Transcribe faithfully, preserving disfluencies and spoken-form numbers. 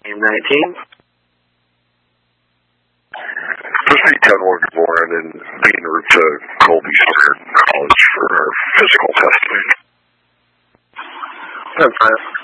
nineteen. This is ten Warren and being route to Colby Square College for our physical testing. ten five.